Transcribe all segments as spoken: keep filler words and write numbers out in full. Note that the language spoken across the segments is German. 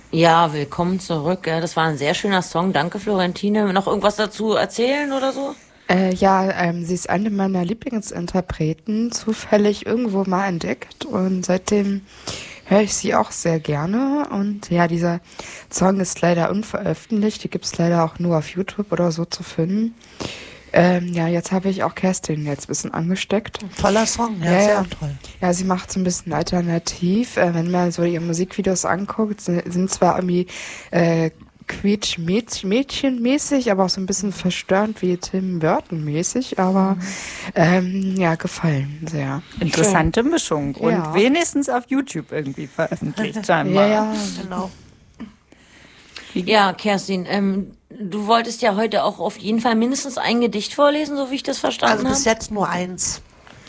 Ja, willkommen zurück. Ja, das war ein sehr schöner Song. Danke, Florentine. Noch irgendwas dazu erzählen oder so? Äh, ja, ähm, sie ist eine meiner Lieblingsinterpreten, zufällig irgendwo mal entdeckt und seitdem höre ich sie auch sehr gerne. Und ja, dieser Song ist leider unveröffentlicht, die gibt's leider auch nur auf YouTube oder so zu finden. Ähm, ja, jetzt habe ich auch Kerstin jetzt ein bisschen angesteckt. Toller Song, ja, Ja, sehr ja. toll. Ja, sie macht so ein bisschen alternativ. Äh, wenn man so ihre Musikvideos anguckt, sind, sind zwar irgendwie äh, Quietsch-Mädchen-mäßig, aber auch so ein bisschen verstörend wie Tim Burton-mäßig, aber ähm, ja, gefallen sehr. Interessante Mischung. Und Ja. wenigstens auf YouTube irgendwie veröffentlicht scheinbar. Ja, ja. Genau. Ja, Kerstin, ähm, du wolltest ja heute auch auf jeden Fall mindestens ein Gedicht vorlesen, so wie ich das Also verstanden bis habe. jetzt nur eins.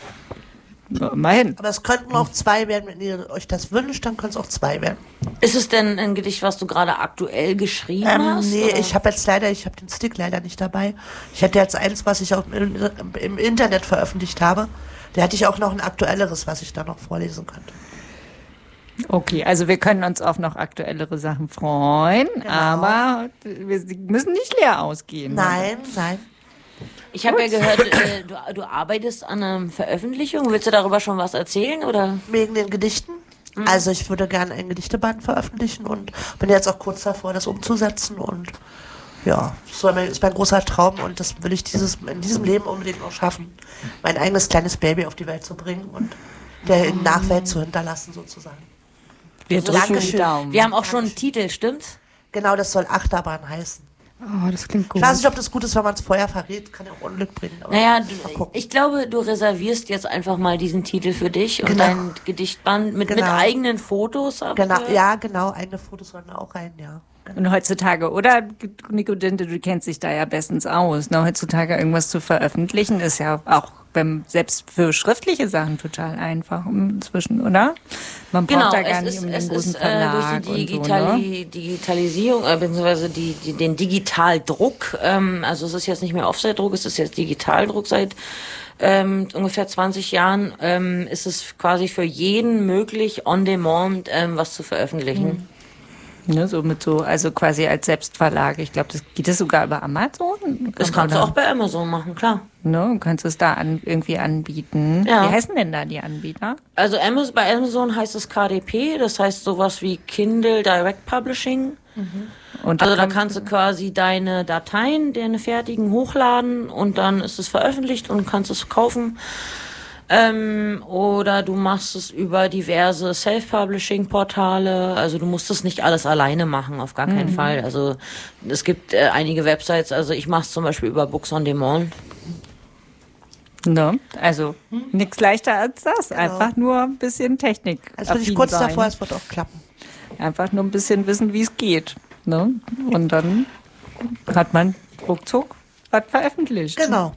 Ja, immerhin. Aber es könnten auch zwei werden, wenn ihr euch das wünscht, dann können es auch zwei werden. Ist es denn ein Gedicht, was du gerade aktuell geschrieben Ähm, hast? nee, oder? ich habe jetzt leider, ich habe den Stick leider nicht dabei. Ich hätte jetzt eins, was ich auch im, im Internet veröffentlicht habe. Da hätte ich auch noch ein aktuelleres, was ich da noch vorlesen könnte. Okay, also wir können uns auf noch aktuellere Sachen freuen, Genau. aber wir müssen nicht leer ausgehen. Nein, nein. Ich habe ja gehört, äh, du, du arbeitest an einer Veröffentlichung. Willst du darüber schon was erzählen, oder? Wegen den Gedichten. Also ich würde gerne ein Gedichteband veröffentlichen und bin jetzt auch kurz davor, das umzusetzen und ja, das war mein- ist mein großer Traum und das will ich dieses, in diesem Leben unbedingt auch schaffen, mein eigenes kleines Baby auf die Welt zu bringen und der in Nachwelt zu hinterlassen sozusagen. Wir drücken die Dankeschön. Daumen. Wir haben auch schon einen Titel, stimmt's? Genau, das soll Achterbahn heißen. Oh, das klingt gut. Ich weiß nicht, ob das gut ist, wenn man es vorher verrät, kann ja auch Unglück bringen. Aber Naja, mal du, gucken. ich glaube, du reservierst jetzt einfach mal diesen Titel für dich und Genau. dein Gedichtband mit, mit Genau. eigenen Fotos. hab ich Genau, gehört. ja, genau, eigene Fotos sollen auch rein, ja. Und heutzutage, oder Nico Dinte, du kennst dich da ja bestens aus. Ne? Heutzutage irgendwas zu veröffentlichen ist ja auch beim, selbst für schriftliche Sachen total einfach inzwischen, oder? Man braucht Genau, da gar es nicht ist, um es den großen ist äh, durch Verlag die und so, Digitali ne? Digitalisierung, äh, beziehungsweise die, die, den Digitaldruck, ähm, also es ist jetzt nicht mehr Offset-Druck, es ist jetzt Digitaldruck seit ähm, ungefähr zwanzig Jahren, ähm, ist es quasi für jeden möglich, on demand ähm, was zu veröffentlichen. Ne, so mit so, also quasi als Selbstverlag. Ich glaube, das geht das sogar über Amazon. Das kannst du Oder? auch bei Amazon machen, klar. Ne, du kannst es da an, irgendwie anbieten. Ja. Wie heißen denn da die Anbieter? Also Amazon, bei Amazon heißt es K D P, das heißt sowas wie Kindle Direct Publishing. Und Also da kann- kannst du quasi deine Dateien, deine fertigen hochladen und dann ist es veröffentlicht und kannst es kaufen. Ähm, oder du machst es über diverse Self-Publishing-Portale. Also du musst es nicht alles alleine machen, auf gar keinen Fall. Also es gibt äh, einige Websites, also ich mache es zum Beispiel über Books on Demand. Ne? Also nichts leichter als das. Einfach nur ein bisschen Technik. Also bin ich affin kurz sein. davor, es wird auch klappen. Einfach nur ein bisschen wissen, wie es geht. Ne? Und dann hat man ruckzuck was veröffentlicht. Genau.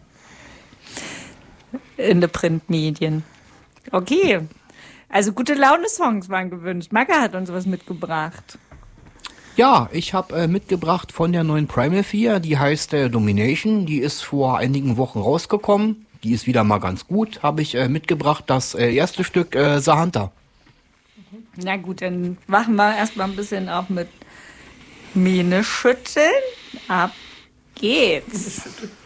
In den Printmedien. Okay. Also gute Laune-Songs waren gewünscht. Magga hat uns was mitgebracht. Ja, ich habe äh, mitgebracht von der neuen Primal vier, die heißt äh, Domination, die ist vor einigen Wochen rausgekommen, die ist wieder mal ganz gut, habe ich äh, mitgebracht, das äh, erste Stück äh, Sahanta. Na gut, dann machen wir erstmal ein bisschen auch mit Mähne schütteln. Ab geht's.